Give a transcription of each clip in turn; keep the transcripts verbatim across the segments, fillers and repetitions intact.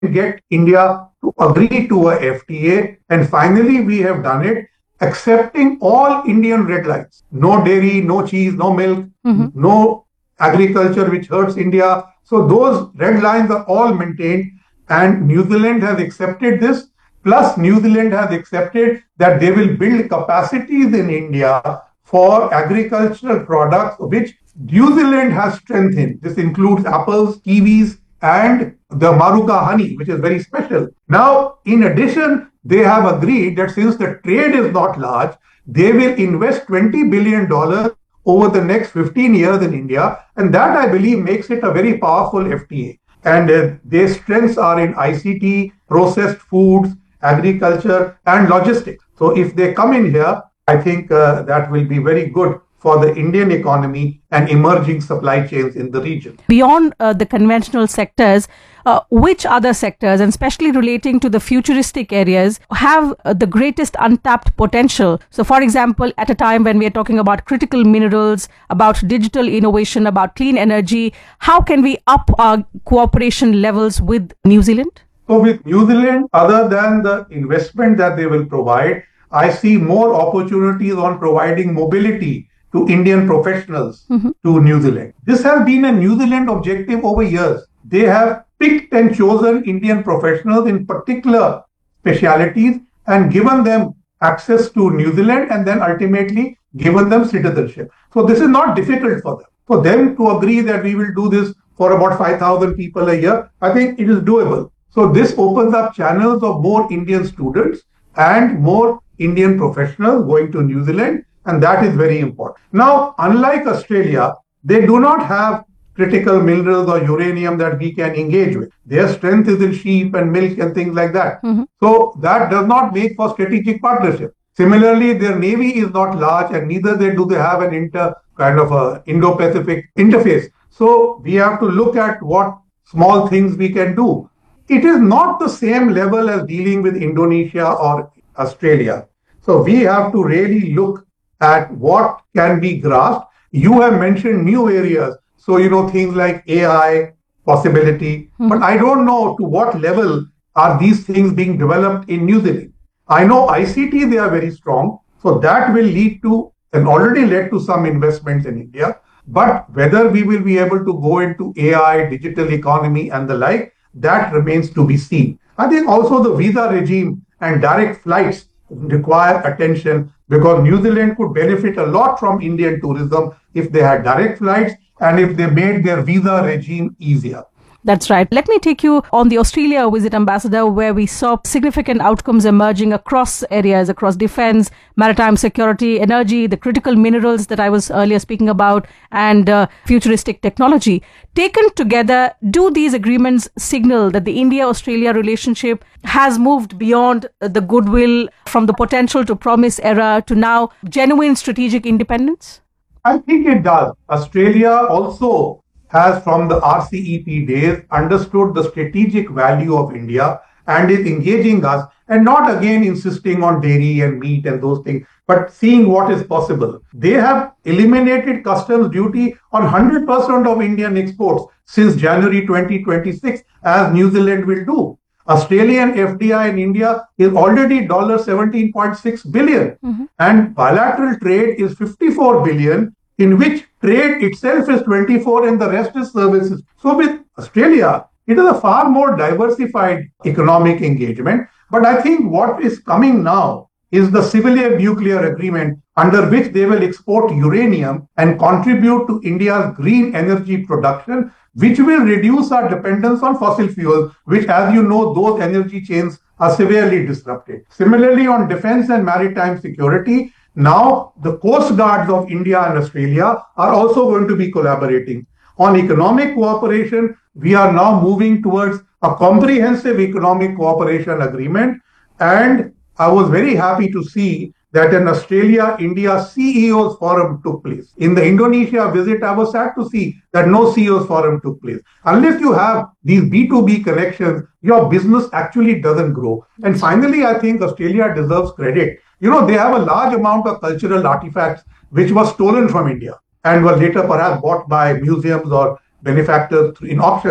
get India to agree to a F T A. And finally, we have done it, accepting all Indian red lines. No dairy, no cheese, no milk, mm-hmm. no agriculture which hurts India. So those red lines are all maintained. And New Zealand has accepted this. Plus, New Zealand has accepted that they will build capacities in India for agricultural products, which New Zealand has strengthened. This includes apples, kiwis, and the Maruka honey, which is very special. Now, in addition, they have agreed that since the trade is not large, they will invest twenty billion dollars over the next fifteen years in India. And that, I believe, makes it a very powerful F T A. And uh, their strengths are in I C T, processed foods, agriculture, and logistics. So if they come in here, I think uh, that will be very good for the Indian economy and emerging supply chains in the region. Beyond uh, the conventional sectors, uh, which other sectors, and especially relating to the futuristic areas, have uh, the greatest untapped potential? So, for example, at a time when we are talking about critical minerals, about digital innovation, about clean energy, how can we up our cooperation levels with New Zealand? So, with New Zealand, other than the investment that they will provide, I see more opportunities on providing mobility to Indian professionals mm-hmm. to New Zealand. This has been a New Zealand objective over years. They have picked and chosen Indian professionals in particular specialities and given them access to New Zealand and then ultimately given them citizenship. So this is not difficult for them. For them to agree that we will do this for about five thousand people a year, I think it is doable. So this opens up channels of more Indian students and more Indian professionals going to New Zealand. And that is very important. Now, unlike Australia, they do not have critical minerals or uranium that we can engage with. Their strength is in sheep and milk and things like that. Mm-hmm. So that does not make for strategic partnership. Similarly, their navy is not large and neither they do they have an inter kind of a Indo-Pacific interface. So we have to look at what small things we can do. It is not the same level as dealing with Indonesia or Australia. So we have to really look at what can be grasped. You have mentioned new areas. So, you know, things like A I possibility. Mm-hmm. But I don't know to what level are these things being developed in New Zealand. I know I C T, they are very strong. So that will lead to and already led to some investments in India. But whether we will be able to go into A I, digital economy and the like, that remains to be seen. I think also the visa regime and direct flights require attention because New Zealand could benefit a lot from Indian tourism if they had direct flights and if they made their visa regime easier. That's right. Let me take you on the Australia visit, Ambassador, where we saw significant outcomes emerging across areas, across defense, maritime security, energy, the critical minerals that I was earlier speaking about, and uh, futuristic technology. Taken together, do these agreements signal that the India-Australia relationship has moved beyond the goodwill from the potential to promise era to now genuine strategic independence? I think it does. Australia also has from the R C E P days understood the strategic value of India and is engaging us and not again insisting on dairy and meat and those things, but seeing what is possible. They have eliminated customs duty on one hundred percent of Indian exports since January twenty twenty-six, as New Zealand will do. Australian F D I in India is already seventeen point six billion dollars mm-hmm. and bilateral trade is fifty-four billion, in which trade itself is twenty-four and the rest is services. So with Australia, it is a far more diversified economic engagement. But I think what is coming now is the civilian nuclear agreement under which they will export uranium and contribute to India's green energy production, which will reduce our dependence on fossil fuels, which, as you know, those energy chains are severely disrupted. Similarly, on defense and maritime security, now the coast guards of India and Australia are also going to be collaborating. On economic cooperation, we are now moving towards a comprehensive economic cooperation agreement. And I was very happy to see that an Australia-India C E Os forum took place. In the Indonesia visit, I was sad to see that no C E Os forum took place. Unless you have these B two B connections, your business actually doesn't grow. And finally, I think Australia deserves credit. You know, they have a large amount of cultural artifacts which were stolen from India and were later perhaps bought by museums or benefactors in auctions.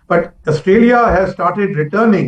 But Australia has started returning